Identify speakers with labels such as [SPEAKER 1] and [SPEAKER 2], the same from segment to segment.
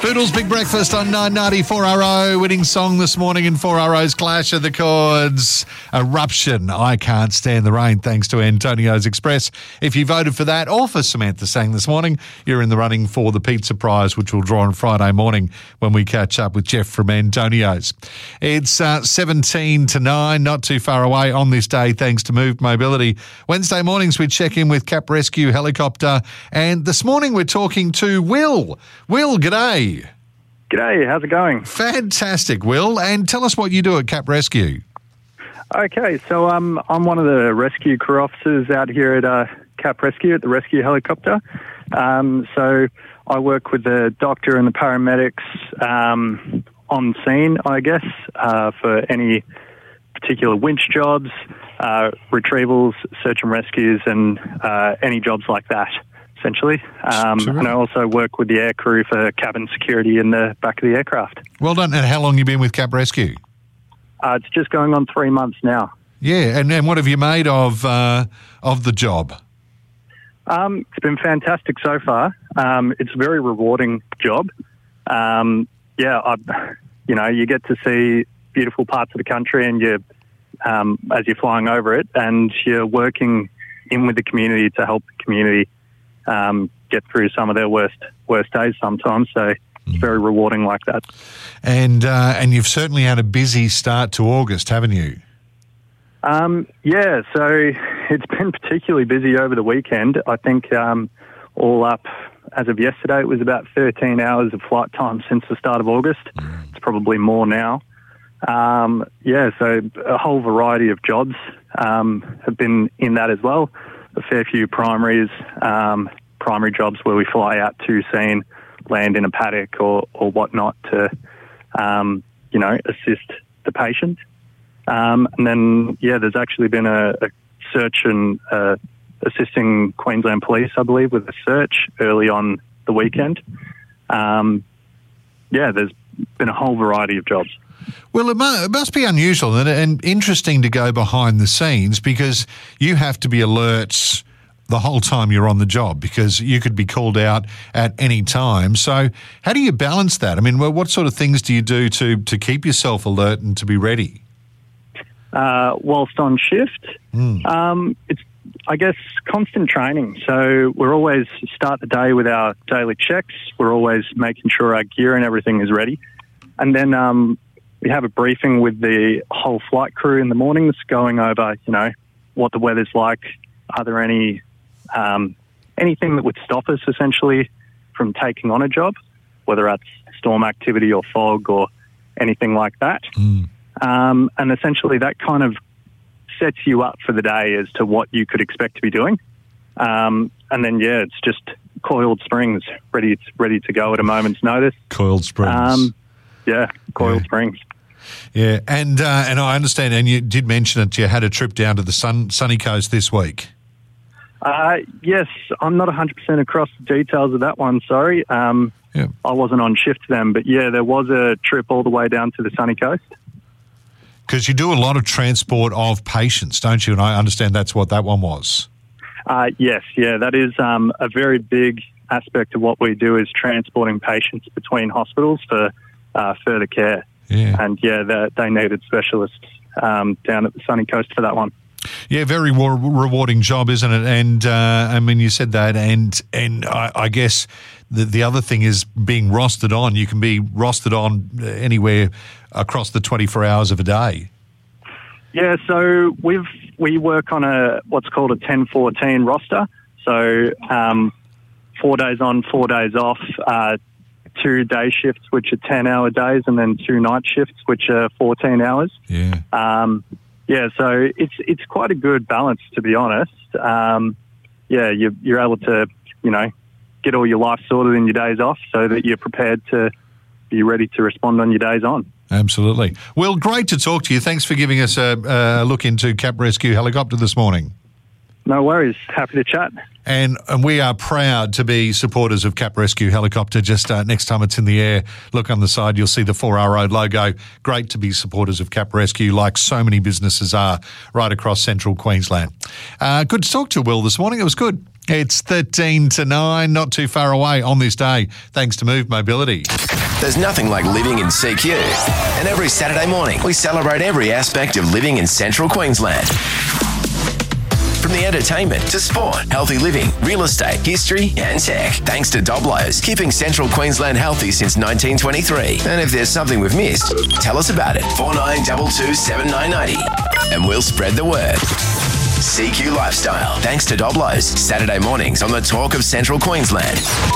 [SPEAKER 1] Toodles Big Breakfast on 990 4RO. Winning song this morning in 4RO's Clash of the Chords. Eruption, I Can't Stand the Rain, thanks to Antonio's Express. If you voted for that or for Samantha Sang this morning, you're in the running for the pizza prize, which we'll draw on Friday morning when we catch up with Jeff from Antonio's. It's 17 to 9, not too far away on this day, thanks to Moved Mobility. Wednesday mornings we check in with Cap Rescue Helicopter, and this morning we're talking to Will. Will, g'day.
[SPEAKER 2] G'day, how's it going?
[SPEAKER 1] Fantastic, Will. And tell us what you do at Cap Rescue.
[SPEAKER 2] Okay, so I'm one of the rescue crew officers out here at Cap Rescue, at the rescue helicopter. So I work with the doctor and the paramedics on scene, I guess, for any particular winch jobs, retrievals, search and rescues, and any jobs like that, essentially. And I also work with the air crew for cabin security in the back of the aircraft.
[SPEAKER 1] Well done. And how long have you been with Cap Rescue?
[SPEAKER 2] It's just going on 3 months now.
[SPEAKER 1] Yeah, and what have you made of the job?
[SPEAKER 2] It's been fantastic so far. It's a very rewarding job. You get to see beautiful parts of the country, and as you're flying over it, and you're working in with the community to help the community get through some of their worst days sometimes. So it's very rewarding like that.
[SPEAKER 1] And you've certainly had a busy start to August, haven't you?
[SPEAKER 2] Yeah, so it's been particularly busy over the weekend. I think all up, as of yesterday, it was about 13 hours of flight time since the start of August. It's probably more now. So a whole variety of jobs have been in that as well. A fair few primary jobs where we fly out to scene, land in a paddock or whatnot to, assist the patient. And then, there's actually been a search and assisting Queensland Police, I believe, with a search early on the weekend. There's been a whole variety of jobs.
[SPEAKER 1] Well, it must be unusual and interesting to go behind the scenes, because you have to be alert the whole time you're on the job, because you could be called out at any time. So how do you balance that? I mean, what sort of things do you do to keep yourself alert and to be ready?
[SPEAKER 2] Whilst on shift, it's, I guess, constant training. So we're always start the day with our daily checks. We're always making sure our gear and everything is ready. And then we have a briefing with the whole flight crew in the mornings, going over, what the weather's like. Are there anything that would stop us, essentially, from taking on a job, whether that's storm activity or fog or anything like that. And essentially that kind of sets you up for the day as to what you could expect to be doing. And then, it's just coiled springs, ready to go at a moment's notice.
[SPEAKER 1] Coiled springs.
[SPEAKER 2] Coiled springs.
[SPEAKER 1] Yeah, and I understand, and you did mention it, you had a trip down to the sunny coast this week.
[SPEAKER 2] Yes, I'm not 100% across the details of that one, sorry. I wasn't on shift then, but there was a trip all the way down to the sunny coast.
[SPEAKER 1] Because you do a lot of transport of patients, don't you? And I understand that's what that one was.
[SPEAKER 2] Yes, that is a very big aspect of what we do, is transporting patients between hospitals for further care. Yeah. And they needed specialists down at the sunny coast for that one.
[SPEAKER 1] Yeah, very rewarding job, isn't it? And I mean, you said that, and I guess the other thing is being rostered on. You can be rostered on anywhere across the 24 hours of a day.
[SPEAKER 2] Yeah, so we work on what's called a 10-14 roster. So 4 days on, 4 days off. 2 day shifts, which are 10-hour days, and then 2 night shifts, which are 14 hours.
[SPEAKER 1] Yeah.
[SPEAKER 2] So it's quite a good balance, to be honest. You're able to, get all your life sorted in your days off, so that you're prepared to be ready to respond on your days on.
[SPEAKER 1] Absolutely. Well, great to talk to you. Thanks for giving us a look into Cap Rescue Helicopter this morning.
[SPEAKER 2] No worries. Happy to chat.
[SPEAKER 1] And we are proud to be supporters of Cap Rescue Helicopter. Just next time it's in the air, look on the side, you'll see the 4RO logo. Great to be supporters of Cap Rescue, like so many businesses are right across central Queensland. Good to talk to Will this morning. It was good. It's 13 to 9, not too far away on this day, thanks to Move Mobility.
[SPEAKER 3] There's nothing like living in CQ. And every Saturday morning, we celebrate every aspect of living in Central Queensland. From the entertainment to sport, healthy living, real estate, history and tech. Thanks to Doblos, keeping Central Queensland healthy since 1923. And if there's something we've missed, tell us about it. 4922 7990. And we'll spread the word. CQ Lifestyle, thanks to Doblos. Saturday mornings on the Talk of Central Queensland.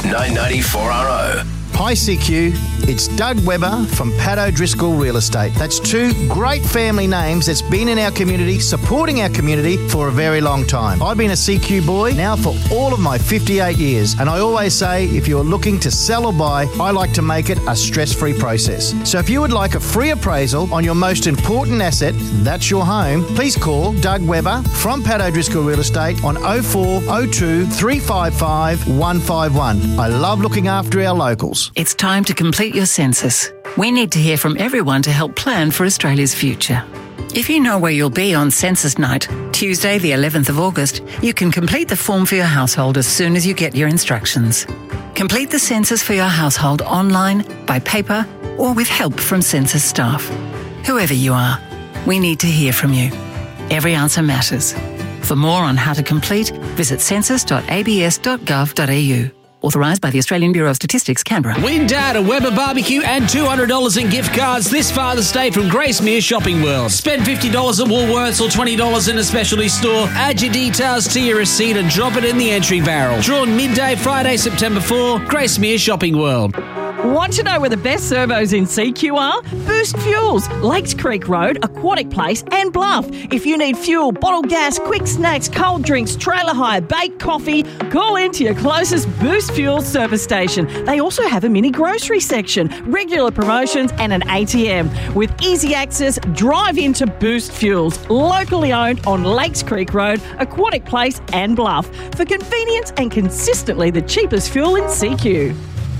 [SPEAKER 3] 994RO.
[SPEAKER 4] Hi CQ, it's Doug Webber from Pat O'Driscoll Real Estate. That's two great family names that's been in our community, supporting our community for a very long time. I've been a CQ boy now for all of my 58 years, and I always say if you're looking to sell or buy, I like to make it a stress-free process. So if you would like a free appraisal on your most important asset, that's your home, please call Doug Webber from Pat O'Driscoll Real Estate on 0402 355 151. I love looking after our locals.
[SPEAKER 5] It's time to complete your census. We need to hear from everyone to help plan for Australia's future. If you know where you'll be on census night, Tuesday the 11th of August, you can complete the form for your household as soon as you get your instructions. Complete the census for your household online, by paper, or with help from census staff. Whoever you are, we need to hear from you. Every answer matters. For more on how to complete, visit census.abs.gov.au. Authorised by the Australian Bureau of Statistics, Canberra.
[SPEAKER 6] Win Dad a Weber barbecue and $200 in gift cards this Father's Day from Gracemere Shopping World. Spend $50 at Woolworths or $20 in a specialty store. Add your details to your receipt and drop it in the entry barrel. Drawn midday Friday, September 4, Gracemere Shopping World.
[SPEAKER 7] Want to know where the best servos in CQ are? Boost Fuels, Lakes Creek Road, Aquatic Place and Bluff. If you need fuel, bottled gas, quick snacks, cold drinks, trailer hire, baked coffee, call into your closest Boost Fuels service station. They also have a mini grocery section, regular promotions and an ATM. With easy access, drive into Boost Fuels, locally owned on Lakes Creek Road, Aquatic Place and Bluff. For convenience and consistently the cheapest fuel in CQ.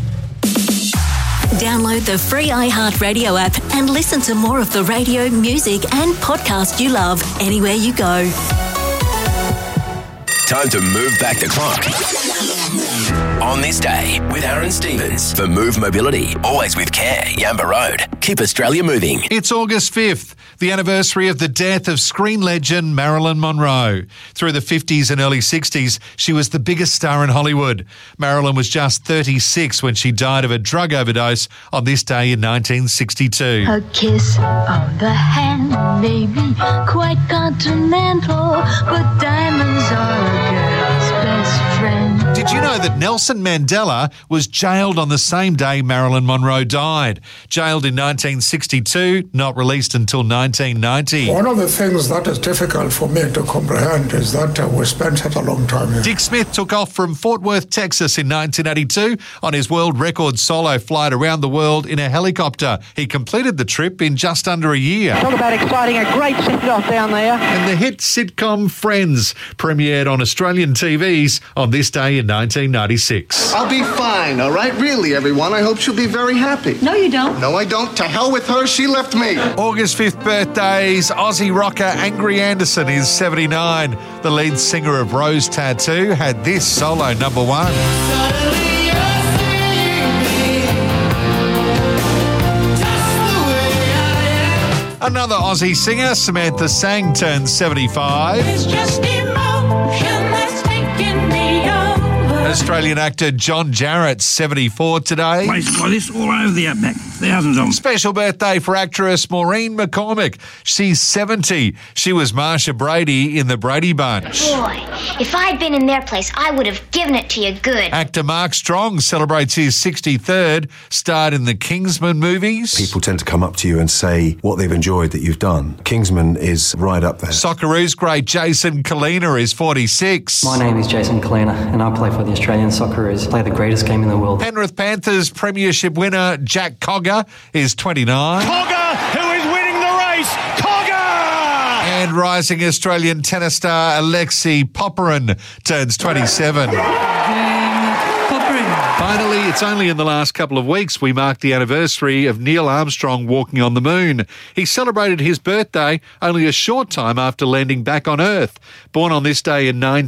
[SPEAKER 8] Download the free iHeartRadio app and listen to more of the radio, music and podcast you love anywhere you go.
[SPEAKER 3] Time to move back the clock. On this day with Aaron Stevens for Move Mobility. Always with care. Yamba Road. Keep Australia moving.
[SPEAKER 1] It's August 5th, the anniversary of the death of screen legend Marilyn Monroe. Through the 50s and early 60s, she was the biggest star in Hollywood. Marilyn was just 36 when she died of a drug overdose on this day in 1962.
[SPEAKER 9] A kiss on the hand may be quite continental, but diamonds are a girl's best friend.
[SPEAKER 1] Did you know that Nelson Mandela was jailed on the same day Marilyn Monroe died? Jailed in 1962, not released until 1990.
[SPEAKER 10] One of the things that is difficult for me to comprehend is that we spent such a long time here.
[SPEAKER 1] Dick Smith took off from Fort Worth, Texas in 1982 on his world record solo flight around the world in a helicopter. He completed the trip in just under a year.
[SPEAKER 11] Talk about exciting, a great send-off down there.
[SPEAKER 1] And the hit sitcom Friends premiered on Australian TVs on this day in 1996.
[SPEAKER 12] I'll be fine, all right? Really, everyone. I hope she'll be very happy.
[SPEAKER 9] No, you don't.
[SPEAKER 12] No, I don't. To hell with her. She left me.
[SPEAKER 1] August 5th birthdays. Aussie rocker Angry Anderson is 79. The lead singer of Rose Tattoo had this solo number one. Another Aussie singer, Samantha Sang, turned 75.
[SPEAKER 13] It's just emotion that's taking me over.
[SPEAKER 1] Australian actor John Jarrett, 74 today.
[SPEAKER 14] Places like this all over the outback. Thousands of them.
[SPEAKER 1] Special birthday for actress Maureen McCormick. She's 70. She was Marsha Brady in The Brady Bunch.
[SPEAKER 15] Boy, if I'd been in their place, I would have given it to you good.
[SPEAKER 1] Actor Mark Strong celebrates his 63rd, starred in the Kingsman movies.
[SPEAKER 16] People tend to come up to you and say what they've enjoyed that you've done. Kingsman is right up there.
[SPEAKER 1] Socceroos great Jason Kalina is 46.
[SPEAKER 17] My name is Jason Kalina and I play for the Australian Socceroos. Play the greatest game in the world.
[SPEAKER 1] Penrith Panthers premiership winner Jack Cogger is 29.
[SPEAKER 18] Cogger, who is winning the race. Cogger!
[SPEAKER 1] And rising Australian tennis star Alexei Popyrin turns 27. Finally, it's only in the last couple of weeks we marked the anniversary of Neil Armstrong walking on the moon. He celebrated his birthday only a short time after landing back on Earth. Born on this day in